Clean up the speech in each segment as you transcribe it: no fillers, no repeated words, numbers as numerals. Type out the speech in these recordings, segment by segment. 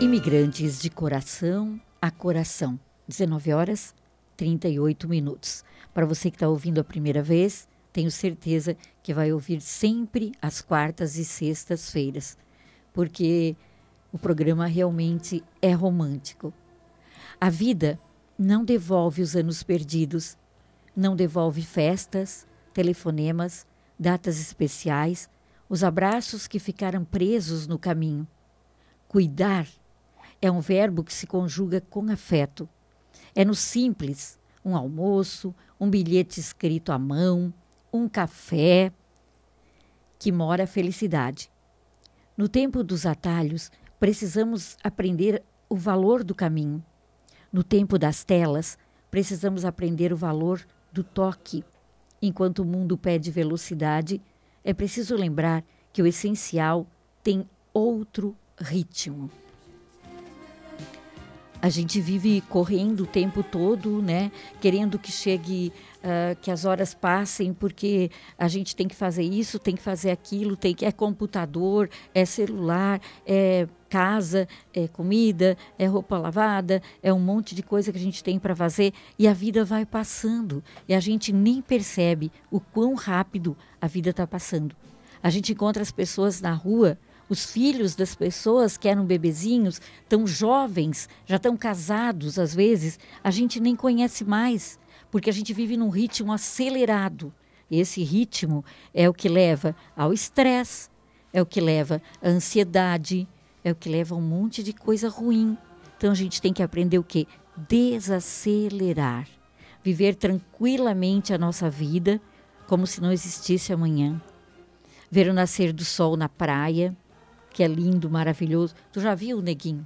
Imigrantes de coração a coração, 19 horas 38 minutos. Para você que está ouvindo a primeira vez, tenho certeza que vai ouvir sempre às quartas e sextas-feiras, porque o programa realmente é romântico. A vida não devolve os anos perdidos, não devolve festas, telefonemas, datas especiais, os abraços que ficaram presos no caminho. Cuidar é um verbo que se conjuga com afeto. É no simples, um almoço, um bilhete escrito à mão, um café, que mora a felicidade. No tempo dos atalhos, precisamos aprender o valor do caminho. No tempo das telas, precisamos aprender o valor do toque. Enquanto o mundo pede velocidade, é preciso lembrar que o essencial tem outro ritmo. A gente vive correndo o tempo todo, né? Querendo que chegue, que as horas passem, porque a gente tem que fazer isso, tem que fazer aquilo, é computador, é celular, é casa, é comida, é roupa lavada, é um monte de coisa que a gente tem para fazer e a vida vai passando e a gente nem percebe o quão rápido a vida está passando. A gente encontra as pessoas na rua, os filhos das pessoas que eram bebezinhos, tão jovens, já estão casados às vezes, a gente nem conhece mais, porque a gente vive num ritmo acelerado. E esse ritmo é o que leva ao estresse, é o que leva à ansiedade, é o que leva a um monte de coisa ruim. Então a gente tem que aprender o quê? Desacelerar. Viver tranquilamente a nossa vida, como se não existisse amanhã. Ver o nascer do sol na praia, que é lindo, maravilhoso. Tu já viu, Neguinho?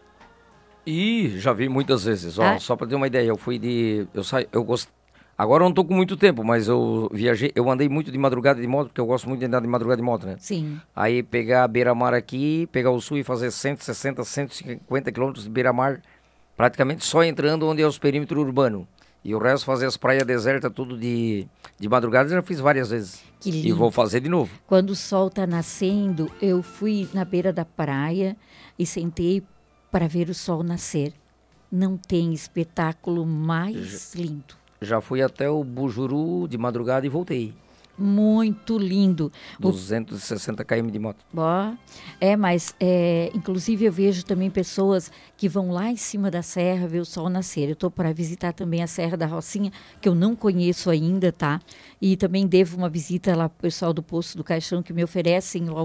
Já vi muitas vezes. Ó, só para ter uma ideia, agora eu não tô com muito tempo, mas eu viajei, eu andei muito de madrugada de moto, porque eu gosto muito de andar de madrugada de moto, né? Sim. Aí pegar a beira-mar aqui, pegar o sul e fazer 160, 150 quilômetros de beira-mar, praticamente só entrando onde é os perímetros urbanos. E o resto fazer as praias desertas tudo de madrugada, eu já fiz várias vezes. Que lindo. E vou fazer de novo. Quando o sol está nascendo, eu fui na beira da praia e sentei para ver o sol nascer. Não tem espetáculo mais lindo. Já fui até o Bujuru de madrugada e voltei. Muito lindo. 260 km de moto. Mas inclusive eu vejo também pessoas que vão lá em cima da serra ver o sol nascer. Eu estou para visitar também a Serra da Rocinha, que eu não conheço ainda, tá? E também devo uma visita lá para o pessoal do Poço do Caixão, que me oferecem